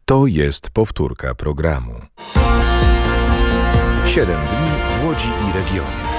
To jest powtórka programu. 7 dni w Łodzi i regionie.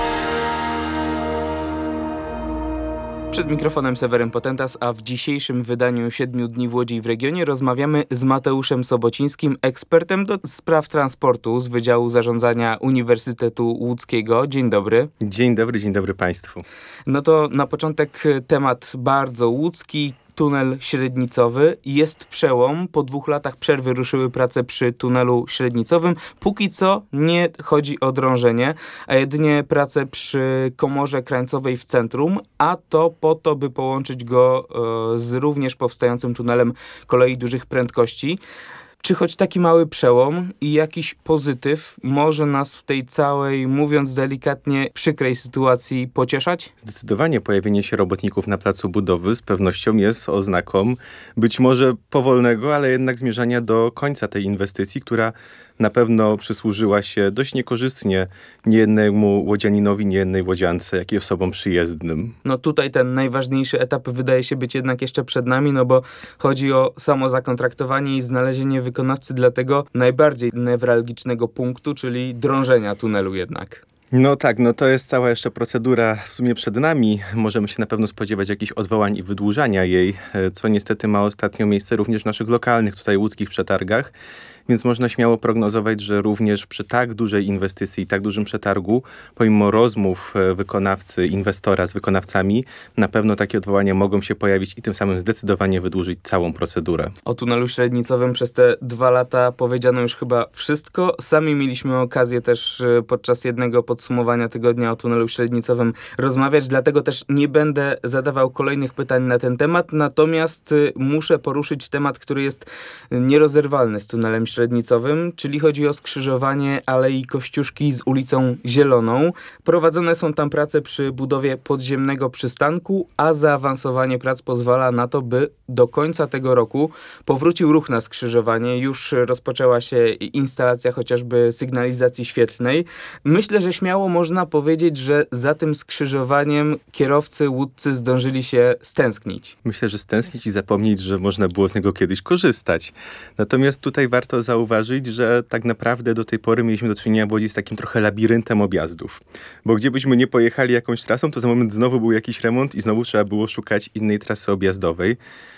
Przed mikrofonem Seweryn Potentas, a w dzisiejszym wydaniu 7 dni w Łodzi i w regionie rozmawiamy z Mateuszem Sobocińskim, ekspertem do spraw transportu z Wydziału Zarządzania Uniwersytetu Łódzkiego. Dzień dobry. Dzień dobry Państwu. No to na początek temat bardzo łódzki. Tunel średnicowy. Jest przełom. Po 2 latach przerwy ruszyły prace przy tunelu średnicowym. Póki co nie chodzi o drążenie, a jedynie prace przy komorze krańcowej w centrum, a to po to, by połączyć go z również powstającym tunelem kolei dużych prędkości. Czy choć taki mały przełom i jakiś pozytyw może nas w tej całej, mówiąc delikatnie, przykrej sytuacji pocieszać? Zdecydowanie pojawienie się robotników na placu budowy z pewnością jest oznaką być może powolnego, ale jednak zmierzania do końca tej inwestycji, która na pewno przysłużyła się dość niekorzystnie niejednemu łodzianinowi, niejednej łodziance, jak i osobom przyjezdnym. No tutaj ten najważniejszy etap wydaje się być jednak jeszcze przed nami, no bo chodzi o samo zakontraktowanie i znalezienie wykonawcy dla tego najbardziej newralgicznego punktu, czyli drążenia tunelu jednak. No tak, to jest cała jeszcze procedura w sumie przed nami. Możemy się na pewno spodziewać jakichś odwołań i wydłużania jej, co niestety ma ostatnio miejsce również w naszych lokalnych, tutaj łódzkich przetargach. Więc można śmiało prognozować, że również przy tak dużej inwestycji i tak dużym przetargu, pomimo rozmów wykonawcy, inwestora z wykonawcami, na pewno takie odwołania mogą się pojawić i tym samym zdecydowanie wydłużyć całą procedurę. O tunelu średnicowym przez te 2 lata powiedziano już chyba wszystko. Sami mieliśmy okazję też podczas jednego podsumowania tygodnia o tunelu średnicowym rozmawiać, dlatego też nie będę zadawał kolejnych pytań na ten temat, natomiast muszę poruszyć temat, który jest nierozerwalny z tunelem średnicowym, czyli chodzi o skrzyżowanie Alei Kościuszki z ulicą Zieloną. Prowadzone są tam prace przy budowie podziemnego przystanku, a zaawansowanie prac pozwala na to, by do końca tego roku powrócił ruch na skrzyżowanie. Już rozpoczęła się instalacja chociażby sygnalizacji świetlnej. Myślę, że śmiało można powiedzieć, że za tym skrzyżowaniem kierowcy łódzcy zdążyli się stęsknić. Myślę, że stęsknić i zapomnieć, że można było z niego kiedyś korzystać. Natomiast tutaj warto zauważyć, że tak naprawdę do tej pory mieliśmy do czynienia w Łodzi z takim trochę labiryntem objazdów. Bo gdzie byśmy nie pojechali jakąś trasą, to za moment znowu był jakiś remont i znowu trzeba było szukać innej trasy objazdowej.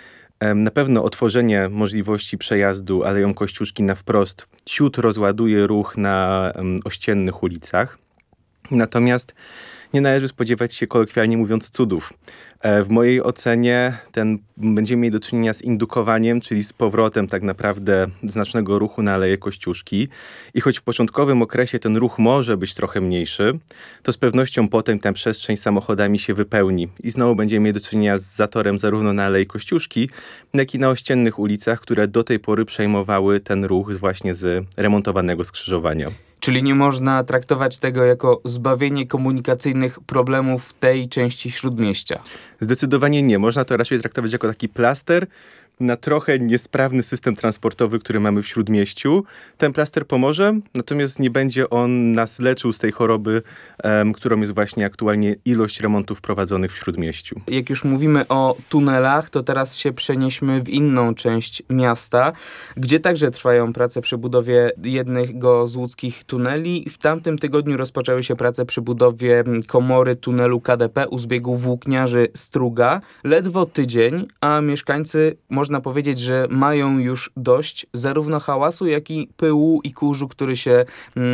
Na pewno otworzenie możliwości przejazdu Aleją Kościuszki na wprost ciut rozładuje ruch na ościennych ulicach. Natomiast nie należy spodziewać się, kolokwialnie mówiąc, cudów. W mojej ocenie będziemy mieli do czynienia z indukowaniem, czyli z powrotem tak naprawdę znacznego ruchu na Aleję Kościuszki. I choć w początkowym okresie ten ruch może być trochę mniejszy, to z pewnością potem ta przestrzeń samochodami się wypełni. I znowu będziemy mieli do czynienia z zatorem zarówno na Alei Kościuszki, jak i na ościennych ulicach, które do tej pory przejmowały ten ruch właśnie z remontowanego skrzyżowania. Czyli nie można traktować tego jako zbawienie komunikacyjnych problemów w tej części Śródmieścia? Zdecydowanie nie. Można to raczej traktować jako taki plaster na trochę niesprawny system transportowy, który mamy w Śródmieściu. Ten plaster pomoże, natomiast nie będzie on nas leczył z tej choroby, którą jest właśnie aktualnie ilość remontów prowadzonych w Śródmieściu. Jak już mówimy o tunelach, to teraz się przenieśmy w inną część miasta, gdzie także trwają prace przy budowie jednego z łódzkich tuneli. W tamtym tygodniu rozpoczęły się prace przy budowie komory tunelu KDP u zbiegu Włókniarzy-Struga. Ledwo tydzień, a mieszkańcy, można powiedzieć, że mają już dość zarówno hałasu, jak i pyłu i kurzu, który się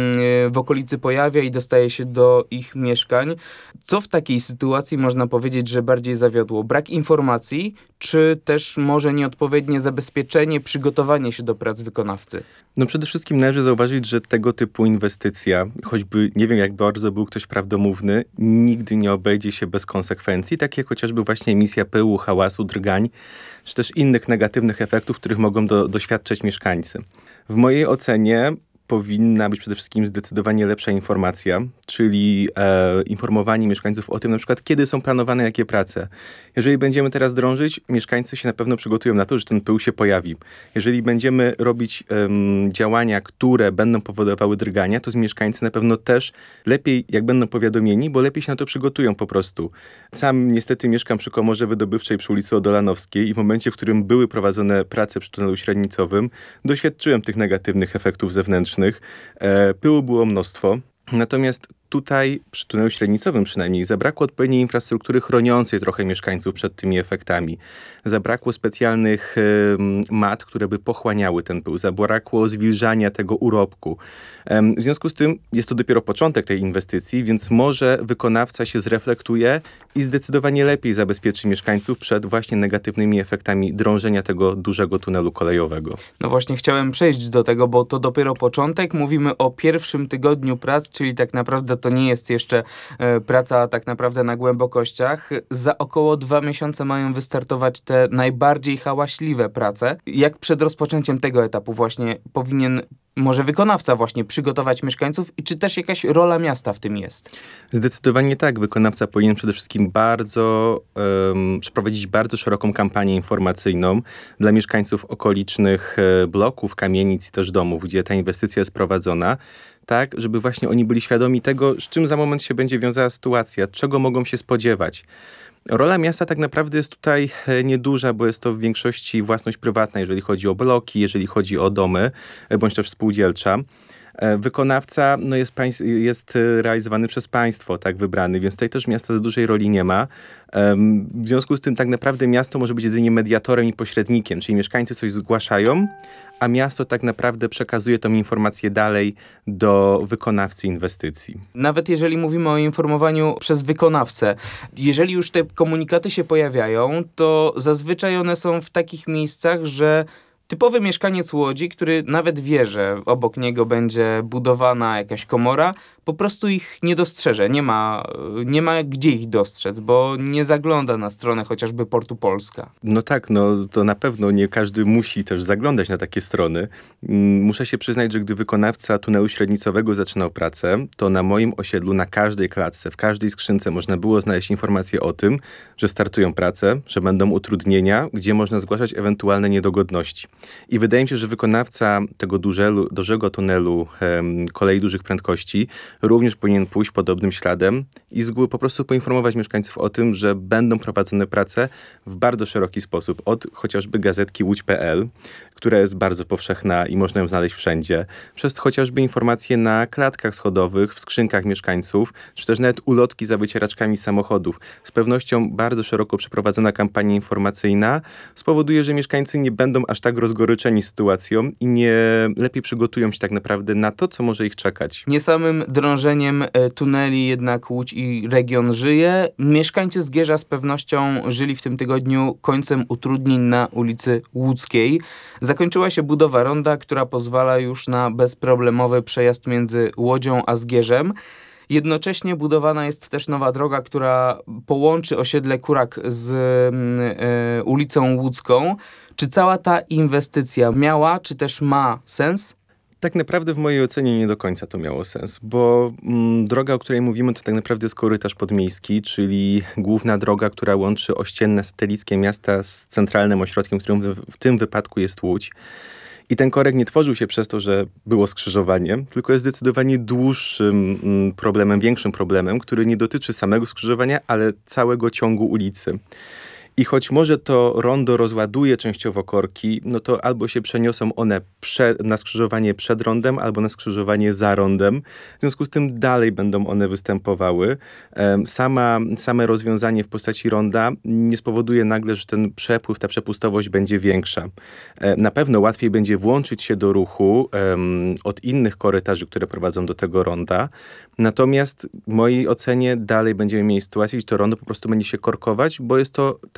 w okolicy pojawia i dostaje się do ich mieszkań. Co w takiej sytuacji można powiedzieć, że bardziej zawiodło? Brak informacji, czy też może nieodpowiednie zabezpieczenie, przygotowanie się do prac wykonawcy? Przede wszystkim należy zauważyć, że tego typu inwestycja, choćby nie wiem jak bardzo był ktoś prawdomówny, nigdy nie obejdzie się bez konsekwencji, takie jak chociażby właśnie emisja pyłu, hałasu, drgań, czy też innych negatywnych efektów, których mogą doświadczać mieszkańcy. W mojej ocenie powinna być przede wszystkim zdecydowanie lepsza informacja, czyli informowanie mieszkańców o tym, na przykład kiedy są planowane jakie prace. Jeżeli będziemy teraz drążyć, mieszkańcy się na pewno przygotują na to, że ten pył się pojawi. Jeżeli będziemy robić działania, które będą powodowały drgania, to mieszkańcy na pewno też lepiej, jak będą powiadomieni, bo lepiej się na to przygotują po prostu. Sam niestety mieszkam przy komorze wydobywczej przy ulicy Odolanowskiej i w momencie, w którym były prowadzone prace przy tunelu średnicowym, doświadczyłem tych negatywnych efektów zewnętrznych. Pyłu było mnóstwo. Natomiast tutaj, przy tunelu średnicowym przynajmniej, zabrakło odpowiedniej infrastruktury chroniącej trochę mieszkańców przed tymi efektami. Zabrakło specjalnych mat, które by pochłaniały ten pył. Zabrakło zwilżania tego urobku. W związku z tym jest to dopiero początek tej inwestycji, więc może wykonawca się zreflektuje i zdecydowanie lepiej zabezpieczy mieszkańców przed właśnie negatywnymi efektami drążenia tego dużego tunelu kolejowego. No właśnie chciałem przejść do tego, bo to dopiero początek. Mówimy o pierwszym tygodniu prac, czyli tak naprawdę to nie jest jeszcze praca tak naprawdę na głębokościach. Za około 2 miesiące mają wystartować te najbardziej hałaśliwe prace. Jak przed rozpoczęciem tego etapu właśnie powinien może wykonawca właśnie przygotować mieszkańców i czy też jakaś rola miasta w tym jest? Zdecydowanie tak. Wykonawca powinien przede wszystkim przeprowadzić bardzo szeroką kampanię informacyjną dla mieszkańców okolicznych bloków, kamienic i też domów, gdzie ta inwestycja jest prowadzona, tak, żeby właśnie oni byli świadomi tego, z czym za moment się będzie wiązała sytuacja, czego mogą się spodziewać. Rola miasta tak naprawdę jest tutaj nieduża, bo jest to w większości własność prywatna, jeżeli chodzi o bloki, jeżeli chodzi o domy, bądź też spółdzielcza. Wykonawca jest realizowany przez państwo, tak, wybrany, więc tutaj też miasta za dużej roli nie ma. W związku z tym tak naprawdę miasto może być jedynie mediatorem i pośrednikiem, czyli mieszkańcy coś zgłaszają, a miasto tak naprawdę przekazuje tą informację dalej do wykonawcy inwestycji. Nawet jeżeli mówimy o informowaniu przez wykonawcę, jeżeli już te komunikaty się pojawiają, to zazwyczaj one są w takich miejscach, że typowy mieszkaniec Łodzi, który nawet wie, że obok niego będzie budowana jakaś komora, po prostu ich nie dostrzeże. Nie ma gdzie ich dostrzec, bo nie zagląda na stronę chociażby Portu Polska. No tak, to na pewno nie każdy musi też zaglądać na takie strony. Muszę się przyznać, że gdy wykonawca tunelu średnicowego zaczynał pracę, to na moim osiedlu, na każdej klatce, w każdej skrzynce można było znaleźć informacje o tym, że startują prace, że będą utrudnienia, gdzie można zgłaszać ewentualne niedogodności. I wydaje mi się, że wykonawca tego dużego tunelu kolei dużych prędkości również powinien pójść podobnym śladem i po prostu poinformować mieszkańców o tym, że będą prowadzone prace w bardzo szeroki sposób. Od chociażby gazetki Łódź.pl, która jest bardzo powszechna i można ją znaleźć wszędzie, przez chociażby informacje na klatkach schodowych, w skrzynkach mieszkańców, czy też nawet ulotki za wycieraczkami samochodów. Z pewnością bardzo szeroko przeprowadzona kampania informacyjna spowoduje, że mieszkańcy nie będą aż tak rozgoryczeni sytuacją i lepiej przygotują się tak naprawdę na to, co może ich czekać. Nie samym drążeniem tuneli jednak Łódź i region żyje. Mieszkańcy Zgierza z pewnością żyli w tym tygodniu końcem utrudnień na ulicy Łódzkiej. Zakończyła się budowa ronda, która pozwala już na bezproblemowy przejazd między Łodzią a Zgierzem. Jednocześnie budowana jest też nowa droga, która połączy osiedle Kurak z ulicą Łódzką. Czy cała ta inwestycja miała, czy też ma sens? Tak naprawdę w mojej ocenie nie do końca to miało sens, bo droga, o której mówimy, to tak naprawdę jest korytarz podmiejski, czyli główna droga, która łączy ościenne satelickie miasta z centralnym ośrodkiem, którym w tym wypadku jest Łódź. I ten korek nie tworzył się przez to, że było skrzyżowanie, tylko jest zdecydowanie dłuższym problemem, większym problemem, który nie dotyczy samego skrzyżowania, ale całego ciągu ulicy. I choć może to rondo rozładuje częściowo korki, no to albo się przeniosą one na skrzyżowanie przed rondem, albo na skrzyżowanie za rondem. W związku z tym dalej będą one występowały. Same rozwiązanie w postaci ronda nie spowoduje nagle, że ten przepływ, ta przepustowość będzie większa. Na pewno łatwiej będzie włączyć się do ruchu od innych korytarzy, które prowadzą do tego ronda. Natomiast w mojej ocenie dalej będziemy mieli sytuację, gdzie to rondo po prostu będzie się korkować, bo jest to tak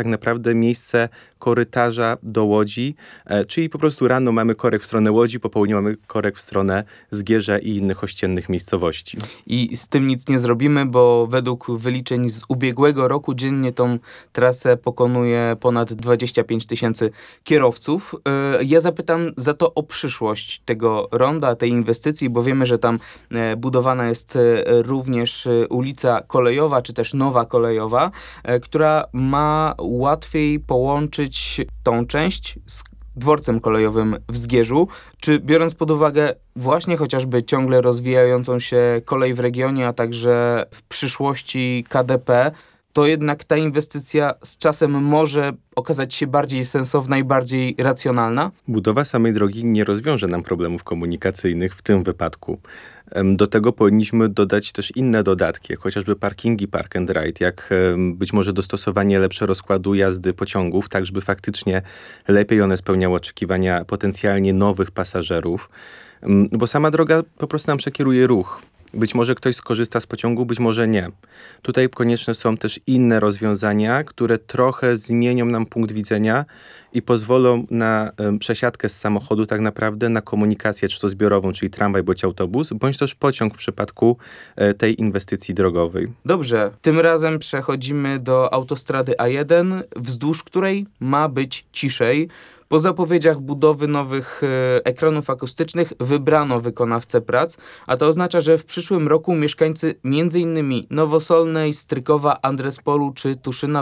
naprawdę miejsce korytarza do Łodzi, czyli po prostu rano mamy korek w stronę Łodzi, po południu mamy korek w stronę Zgierza i innych ościennych miejscowości. I z tym nic nie zrobimy, bo według wyliczeń z ubiegłego roku dziennie tą trasę pokonuje ponad 25 000 kierowców. Ja zapytam za to o przyszłość tego ronda, tej inwestycji, bo wiemy, że tam budowana jest również ulica Kolejowa, czy też Nowa Kolejowa, która ma łatwiej połączyć tą część z dworcem kolejowym w Zgierzu. Czy biorąc pod uwagę właśnie chociażby ciągle rozwijającą się kolej w regionie, a także w przyszłości KDP, to jednak ta inwestycja z czasem może okazać się bardziej sensowna i bardziej racjonalna? Budowa samej drogi nie rozwiąże nam problemów komunikacyjnych w tym wypadku. Do tego powinniśmy dodać też inne dodatki, jak chociażby parkingi park and ride, jak być może dostosowanie lepsze rozkładu jazdy pociągów, tak żeby faktycznie lepiej one spełniały oczekiwania potencjalnie nowych pasażerów, bo sama droga po prostu nam przekieruje ruch. Być może ktoś skorzysta z pociągu, być może nie. Tutaj konieczne są też inne rozwiązania, które trochę zmienią nam punkt widzenia i pozwolą na przesiadkę z samochodu tak naprawdę na komunikację, czy to zbiorową, czyli tramwaj bądź autobus, bądź też pociąg w przypadku tej inwestycji drogowej. Dobrze, tym razem przechodzimy do autostrady A1, wzdłuż której ma być ciszej. Po zapowiedziach budowy nowych ekranów akustycznych wybrano wykonawcę prac, a to oznacza, że w przyszłym roku mieszkańcy m.in. Nowosolnej, Strykowa, Andrespolu czy Tuszyna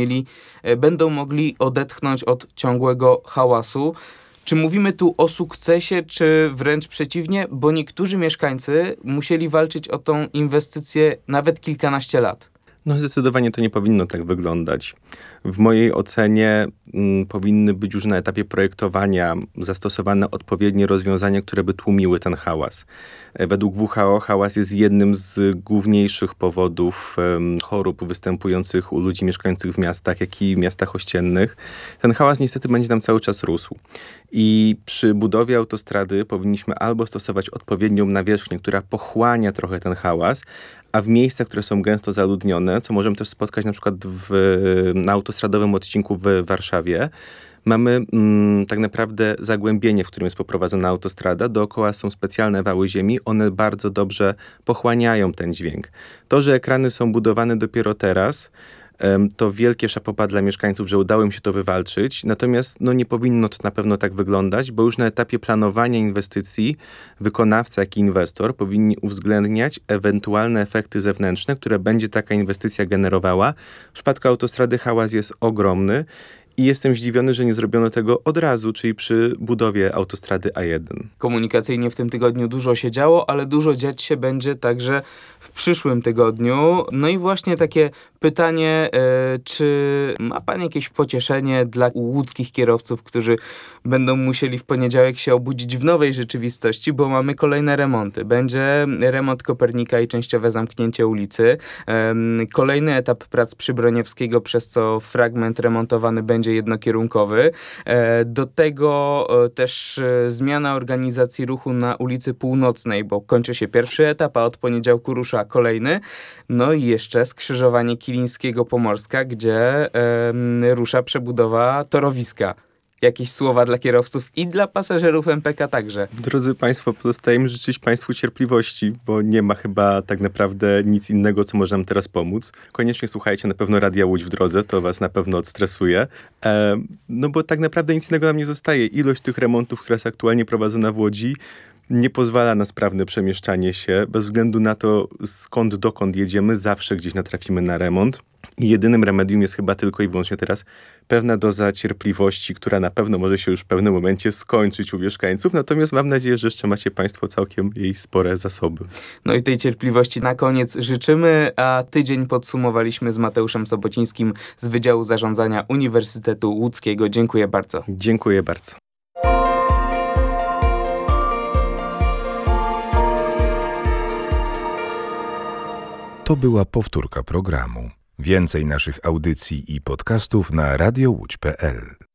będą mogli odetchnąć od ciągłego hałasu. Czy mówimy tu o sukcesie, czy wręcz przeciwnie? Bo niektórzy mieszkańcy musieli walczyć o tą inwestycję nawet kilkanaście lat. No zdecydowanie to nie powinno tak wyglądać. W mojej ocenie powinny być już na etapie projektowania zastosowane odpowiednie rozwiązania, które by tłumiły ten hałas. Według WHO hałas jest jednym z główniejszych powodów chorób występujących u ludzi mieszkających w miastach, jak i miastach ościennych. Ten hałas niestety będzie nam cały czas rósł. I przy budowie autostrady powinniśmy albo stosować odpowiednią nawierzchnię, która pochłania trochę ten hałas, a w miejscach, które są gęsto zaludnione, co możemy też spotkać na przykład na autostradowym odcinku w Warszawie, mamy tak naprawdę zagłębienie, w którym jest poprowadzona autostrada. Dookoła są specjalne wały ziemi. One bardzo dobrze pochłaniają ten dźwięk. To, że ekrany są budowane dopiero teraz, to wielkie szapoba dla mieszkańców, że udało im się to wywalczyć. Natomiast nie powinno to na pewno tak wyglądać, bo już na etapie planowania inwestycji wykonawca, jak i inwestor powinni uwzględniać ewentualne efekty zewnętrzne, które będzie taka inwestycja generowała. W przypadku autostrady hałas jest ogromny i jestem zdziwiony, że nie zrobiono tego od razu, czyli przy budowie autostrady A1. Komunikacyjnie w tym tygodniu dużo się działo, ale dużo dziać się będzie także w przyszłym tygodniu. No i właśnie takie pytanie, czy ma pan jakieś pocieszenie dla łódzkich kierowców, którzy będą musieli w poniedziałek się obudzić w nowej rzeczywistości, bo mamy kolejne remonty. Będzie remont Kopernika i częściowe zamknięcie ulicy. Kolejny etap prac przy Broniewskiego, przez co fragment remontowany będzie jednokierunkowy. Do tego też zmiana organizacji ruchu na ulicy Północnej, bo kończy się pierwszy etap, a od poniedziałku rusza kolejny. No i jeszcze skrzyżowanie Kilińskiego-Pomorska, gdzie rusza przebudowa torowiska. Jakieś słowa dla kierowców i dla pasażerów MPK także. Drodzy Państwo, pozostaje mi życzyć Państwu cierpliwości, bo nie ma chyba tak naprawdę nic innego, co może nam teraz pomóc. Koniecznie słuchajcie na pewno Radia Łódź w drodze, to Was na pewno odstresuje. Bo tak naprawdę nic innego nam nie zostaje. Ilość tych remontów, która jest aktualnie prowadzona w Łodzi, nie pozwala na sprawne przemieszczanie się. Bez względu na to, skąd, dokąd jedziemy, zawsze gdzieś natrafimy na remont. I jedynym remedium jest chyba tylko i wyłącznie teraz pewna doza cierpliwości, która na pewno może się już w pewnym momencie skończyć u mieszkańców. Natomiast mam nadzieję, że jeszcze macie Państwo całkiem jej spore zasoby. No i tej cierpliwości na koniec życzymy, a tydzień podsumowaliśmy z Mateuszem Sobocińskim z Wydziału Zarządzania Uniwersytetu Łódzkiego. Dziękuję bardzo. Dziękuję bardzo. To była powtórka programu. Więcej naszych audycji i podcastów na radiowłódź.pl.